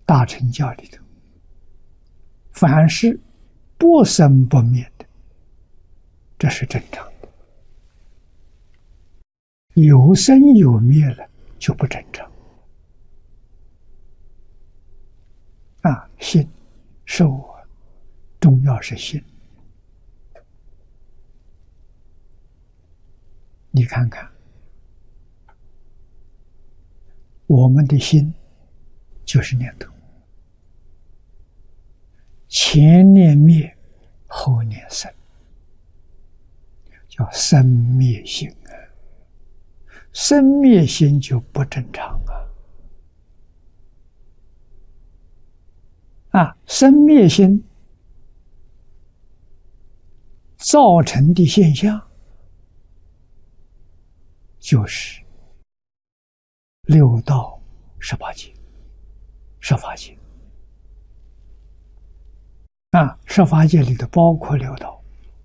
大乘教里头，凡是不生不灭的，这是正常的；有生有灭了，就不正常。心受重要是心。你看看，我们的心就是念头，前念灭，后念生，叫生灭心啊。生灭心就不正常生灭心造成的现象，就是六道18界，十法界十法界里头包括六道，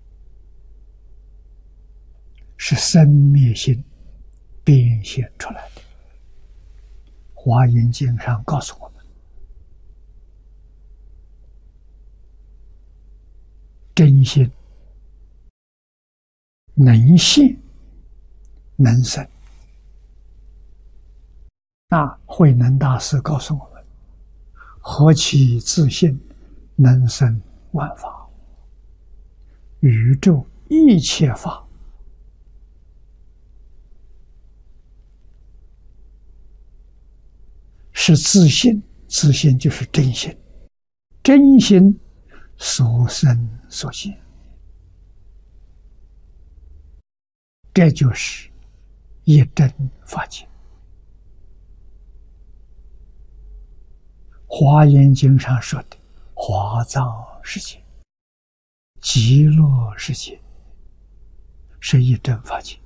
是生灭心变现出来的。华严经上告诉我们，真心能现能生慧能大师告诉我们，何其自信，能生万法，宇宙一切法是自信，自信就是真心，真心所生所现，这就是一真法界。华严经上说的华藏世界、极乐世界是一真法界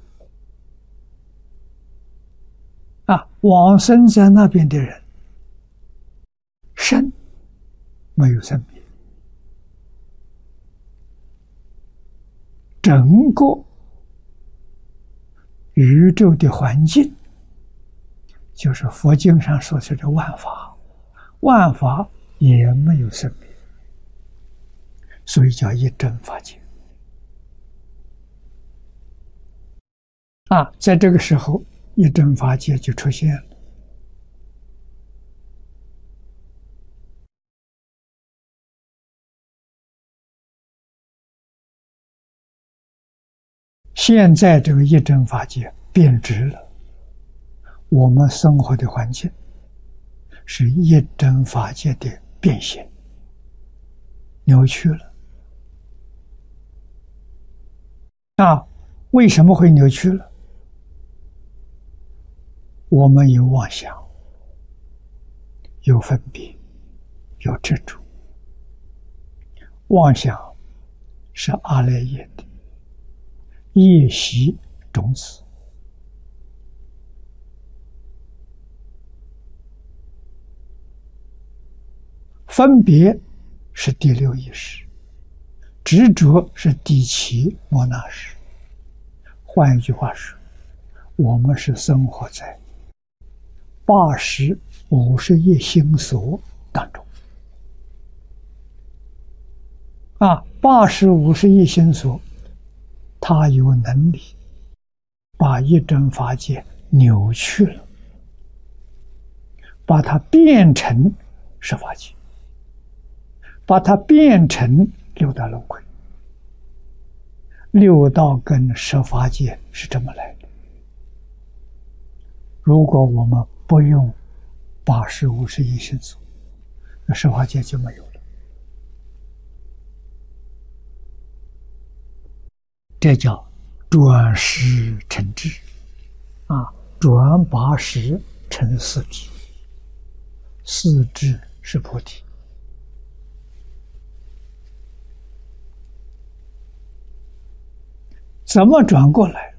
往生在那边的人，生没有生灭，整个宇宙的环境就是佛经上说的万法，万法也没有生灭，所以叫一真法界在这个时候，一真法界就出现了。现在这个一真法界变质了，我们生活的环境是一真法界的变现，扭曲了。为什么会扭曲了？我们有妄想，有分别，有执着。妄想是阿赖耶的业习种子，分别是第六意识，执着是第七摩那识。换一句话说，我们是生活在80、50亿心所当中80、50亿心所，它有能力把一真法界扭曲了，把它变成十法界，把它变成六道轮回。六道跟十法界是这么来的。如果我们不用80、50亿心所，那十法界就没有了。这叫转识成智转把识成四智，四智是菩提。怎么转过来？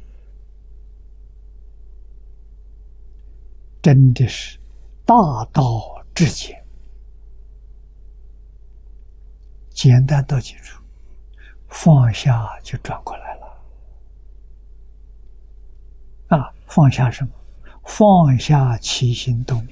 真的是大道至简，简单到极处，放下就转过来了。放下什么？放下起心动念。